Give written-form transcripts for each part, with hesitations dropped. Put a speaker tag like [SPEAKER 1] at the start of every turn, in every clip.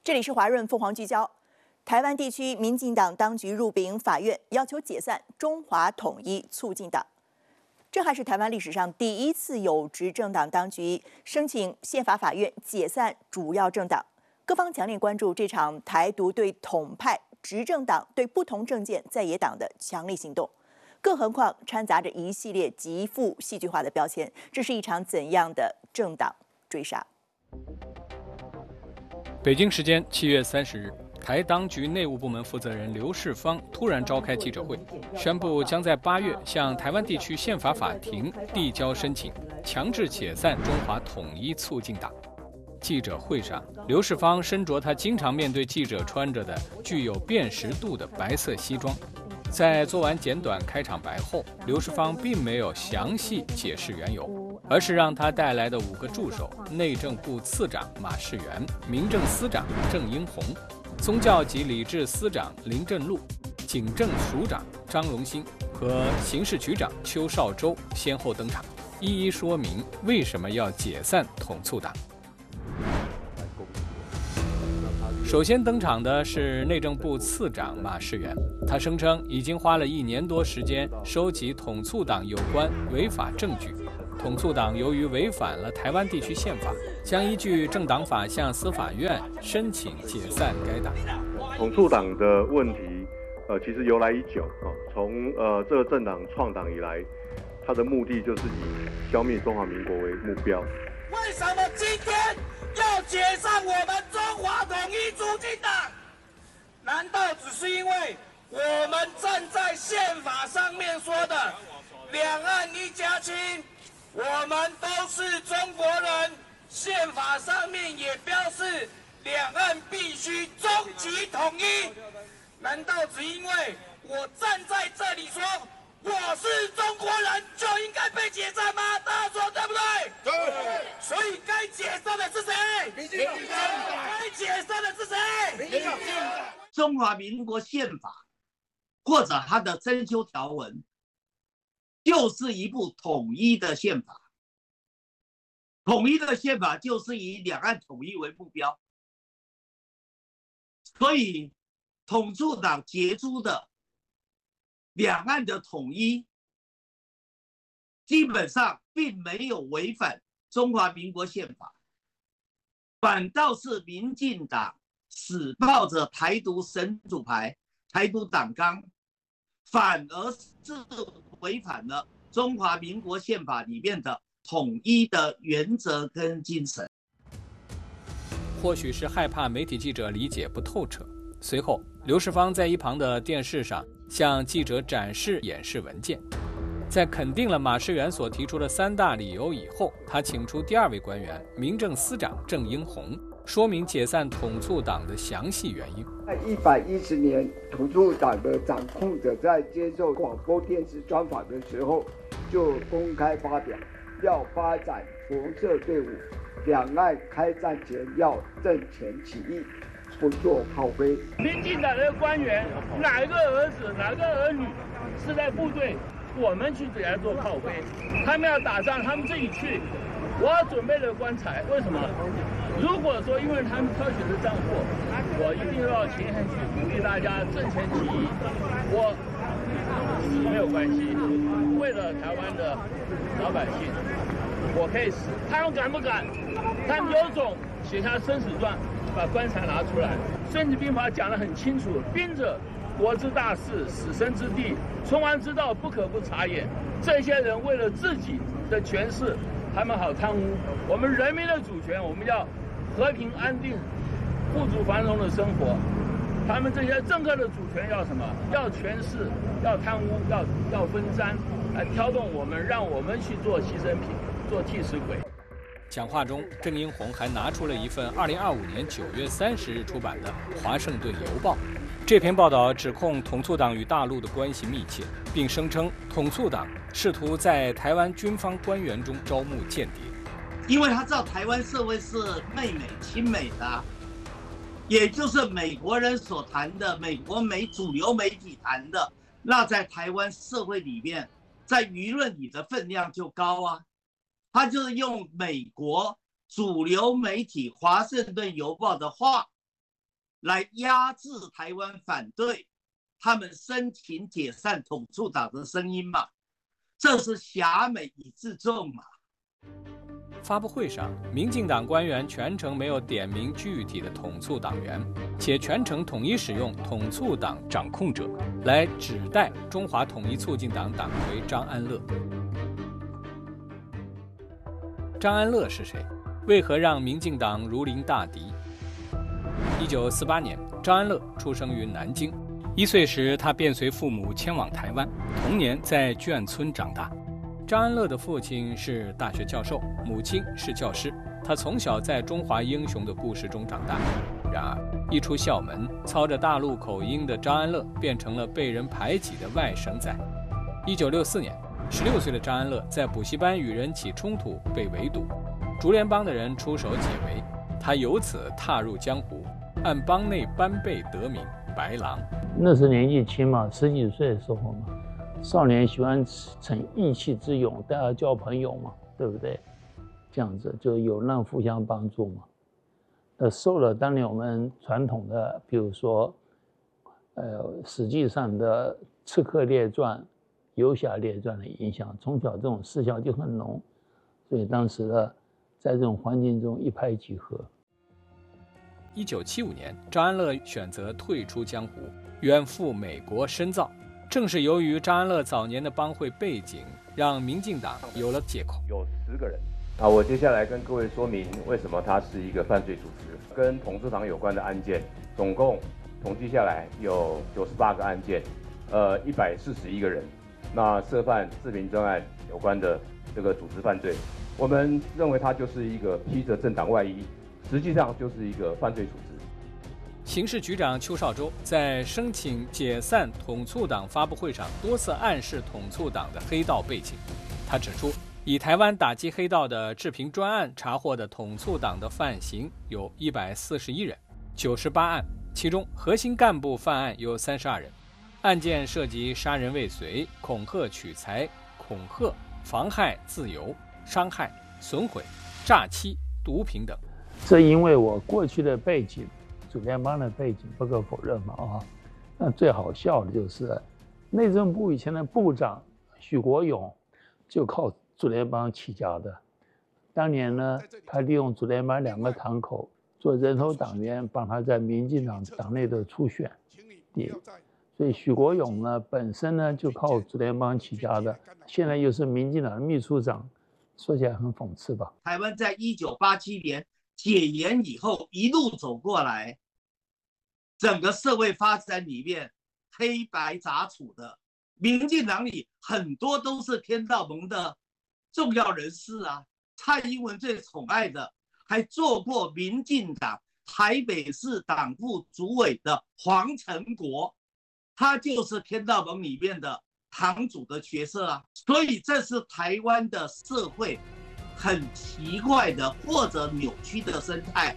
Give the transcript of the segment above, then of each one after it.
[SPEAKER 1] 这里是华润凤凰聚焦。台湾地区民进党当局入禀法院，要求解散中华统一促进党。这还是台湾历史上第一次有执政党当局申请宪法法院解散主要政党。各方强烈关注这场台独对统派执政党对不同政见在野党的强力行动。更何况掺杂着一系列极富戏剧化的标签，这是一场怎样的政党追杀？
[SPEAKER 2] 北京时间7月30日，台当局内务部门负责人刘世芳突然召开记者会，宣布将在8月向台湾地区宪法法庭递交申请，强制解散中华统一促进党。记者会上，刘世芳身着他经常面对记者穿着的具有辨识度的白色西装。在做完简短开场白后，刘世芳并没有详细解释缘由，而是让他带来的5个助手——内政部次长马世元、民政司长郑英宏、宗教及礼制司长林振禄、警政署长张荣兴和刑事局长邱少洲先后登场，一一说明为什么要解散统促党。首先登场的是内政部次长马世元，他声称已经花了1年多时间收集统促党有关违法证据。统促党由于违反了台湾地区宪法，将依据政党法向司法院申请解散该党。
[SPEAKER 3] 统促党的问题，其实由来已久啊。从这个政党创党以来，它的目的就是以消灭中华民国为目标。
[SPEAKER 4] 为什么今天要解散我们中华统一促进党？难道只是因为我们站在宪法上面说的两岸一家亲，我们都是中国人，宪法上面也标示两岸必须终极统一？难道只因为我站在这里说我是中国人就应该被解散吗？大家说对不对？对。所以该解散的是谁？民进党。该解散的是谁？民进党。
[SPEAKER 5] 中华民国宪法或者它的增修条文，就是一部统一的宪法。统一的宪法就是以两岸统一为目标，所以统促党杰出的两岸的统一，基本上并没有违反中华民国宪法，反倒是民进党死抱着台独神主牌、台独党纲，反而是违反了中华民国宪法里面的统一的原则跟精神。
[SPEAKER 2] 或许是害怕媒体记者理解不透彻，随后刘世芳在一旁的电视上向记者展示演示文件。在肯定了马世元所提出的3大理由以后，他请出第2位官员民政司长郑英宏，说明解散统促党的详细原因。
[SPEAKER 6] 在110年，统促党的掌控者在接受广播电视专访的时候，就公开发表要发展红色队伍，两岸开战前要阵前起义，不做炮灰。
[SPEAKER 7] 民进党的官员哪个儿子哪个儿女是在部队，我们去给他做炮灰。他们要打仗，他们自己去。我准备了棺材，为什么？如果说因为他们挑选的战货，我一定要前去鼓励大家阵前起义，我死没有关系。为了台湾的老百姓，我可以死。他们敢不敢？他们有种写下生死状，把棺材拿出来。孙子兵法讲得很清楚，兵者，国之大事，死生之地，存亡之道，不可不察也。这些人为了自己的权势，他们好贪污。我们人民的主权，我们要和平安定、富足繁荣的生活。他们这些政客的主权要什么？要权势，要贪污，要分赃，来挑动我们，让我们去做牺牲品，做替死鬼。
[SPEAKER 2] 讲话中，郑英宏还拿出了一份2025年9月30日出版的《华盛顿邮报》。这篇报道指控统促党与大陆的关系密切，并声称统促党试图在台湾军方官员中招募间谍，
[SPEAKER 5] 因为他知道台湾社会是媚美亲美的，也就是美国人所谈的，美国主流媒体谈的，那在台湾社会里面，在舆论里的分量就高啊。他就是用美国主流媒体《华盛顿邮报》的话来压制台湾反对他们申请解散统促党的声音嘛，这是侠美以自重嘛。
[SPEAKER 2] 发布会上，民进党官员全程没有点名具体的统促党员，且全程统一使用统促党掌控者来指代中华统一促进党党魁张安乐。张安乐是谁？为何让民进党如临大敌？1948年，张安乐出生于南京。1岁时，他便随父母迁往台湾，童年在眷村长大。张安乐的父亲是大学教授，母亲是教师。他从小在中华英雄的故事中长大。然而，一出校门，操着大陆口音的张安乐变成了被人排挤的外省仔。1964年，16岁的张安乐在补习班与人起冲突，被围堵。竹联帮的人出手解围，他由此踏入江湖，按帮内班辈得名白狼。
[SPEAKER 8] 那时年纪轻嘛，10几岁的时候嘛，少年喜欢逞义气之勇，大家交朋友嘛，对不对？这样子就有难互相帮助嘛。受了当年我们传统的，比如说，史记上的《刺客列传》《游侠列传》的影响，从小这种思想就很浓，所以当时呢，在这种环境中一拍即合。
[SPEAKER 2] 1975年，张安乐选择退出江湖，远赴美国深造。正是由于张安乐早年的帮会背景，让民进党有了借口。
[SPEAKER 9] 有10个人。我接下来跟各位说明为什么它是一个犯罪组织。跟统促党有关的案件，总共统计下来有98个案件，141个人。那涉犯治平专案有关的这个组织犯罪，我们认为它就是一个披着政党外衣，实际上就是一个犯罪组织。
[SPEAKER 2] 刑事局长邱少洲在申请解散统促党发布会上多次暗示统促党的黑道背景。他指出，以台湾打击黑道的治平专案查获的统促党的犯刑有141人，98案，其中核心干部犯案有32人，案件涉及杀人未遂、恐吓取财、恐吓、妨害自由、伤害、损毁、诈欺、毒品等。
[SPEAKER 8] 这因为我过去的背景，主联帮的背景不可否认嘛那最好笑的就是内政部以前的部长许国勇就靠主联帮起家的。当年呢，他利用主联帮2个堂口做人头党员，帮他在民进党党内的初选。所以许国勇呢本身呢就靠主联帮起家的，现在又是民进党的秘书长，说起来很讽刺吧。
[SPEAKER 5] 台湾在1987年解严以后一路走过来，整个社会发展里面黑白杂处的，民进党里很多都是天道盟的重要人士啊。蔡英文最宠爱的，还做过民进党台北市党部主委的黄成国，他就是天道盟里面的堂主的角色啊。所以这是台湾的社会很奇怪的或者扭曲的生态。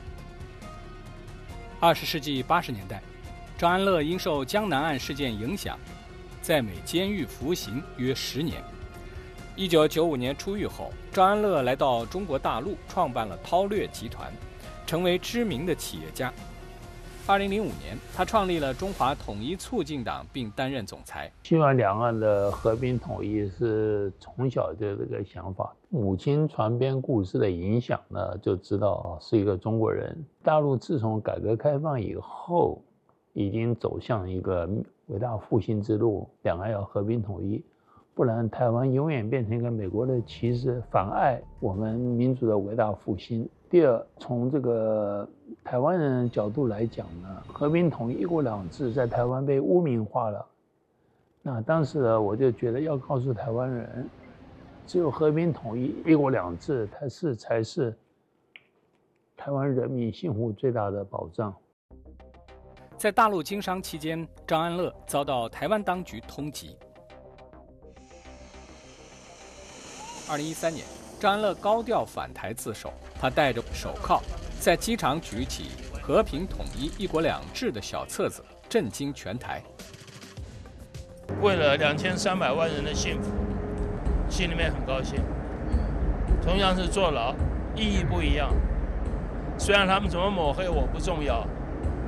[SPEAKER 2] 20世纪80年代，张安乐因受江南案事件影响，在美监狱服刑约10年。1995年出狱后，张安乐来到中国大陆，创办了韬略集团，成为知名的企业家。2005年，他创立了中华统一促进党，并担任总裁。
[SPEAKER 8] 希望两岸的和平统一是从小就这个想法。母亲传编故事的影响呢，就知道是一个中国人。大陆自从改革开放以后，已经走向一个伟大复兴之路，两岸要和平统一，不然台湾永远变成一个美国的棋子，妨碍我们民族的伟大复兴。第二，从这个台湾人的角度来讲呢，和平统一1国2制在台湾被污名化了。那当时呢，我就觉得要告诉台湾人，只有和平统一1国2制才是台湾人民幸福最大的保障。
[SPEAKER 2] 在大陆经商期间，张安乐遭到台湾当局通缉。2013年，张安乐高调返台自首，他戴着手铐，在机场举起“和平统一1国2制”的小册子，震惊全台。
[SPEAKER 7] 为了2300万人的幸福，心里面很高兴。同样是坐牢，意义不一样。虽然他们怎么抹黑我不重要，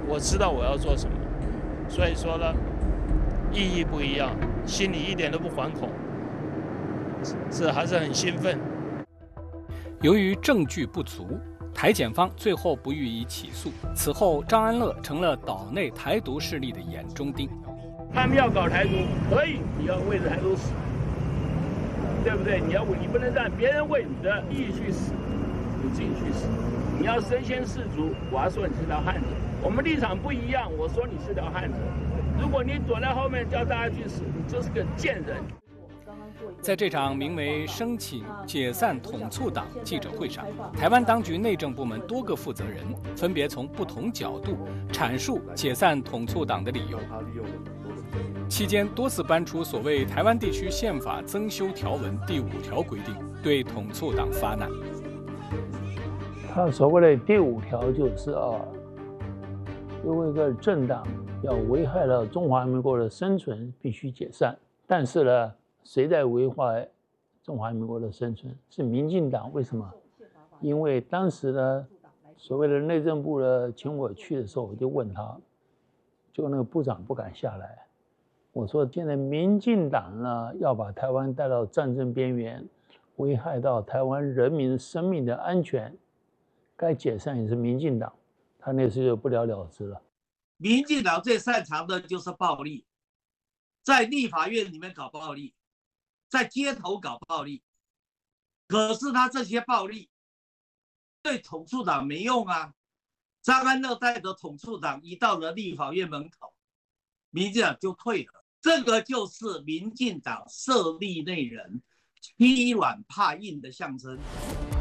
[SPEAKER 7] 我知道我要做什么，所以说呢，意义不一样，心里一点都不惶恐，是还是很兴奋。
[SPEAKER 2] 由于证据不足，台检方最后不予以起诉。此后，张安乐成了岛内台独势力的眼中钉。
[SPEAKER 7] 他们要搞台独，可以，你要为着台独死，对不对？你不能让别人为你的利益去死，你自己去死。你要身先士卒，我要说你是条汉子。我们立场不一样，我说你是条汉子。如果你躲在后面叫大家去死，你就是个贱人。
[SPEAKER 2] 在这场名为“申请解散统促党”记者会上，台湾当局内政部门多个负责人分别从不同角度阐述解散统促党的理由。期间多次搬出所谓台湾地区宪法增修条文第5条规定，对统促党发难。
[SPEAKER 8] 他所谓的第5条就是如果一个政党要危害到中华民国的生存，必须解散。但是呢，谁在危害中华民国的生存？是民进党。为什么？因为当时呢，所谓的内政部呢请我去的时候，我就问他，结果那个部长不敢下来。我说现在民进党呢要把台湾带到战争边缘，危害到台湾人民生命的安全，该解散也是民进党。他那时就不了了之了。
[SPEAKER 5] 民进党最擅长的就是暴力，在立法院里面搞暴力，在街头搞暴力。可是他这些暴力对统促党没用啊。张安乐带着统促党一到了立法院门口，民进党就退了。这个就是民进党设立内人、欺软怕硬的象征。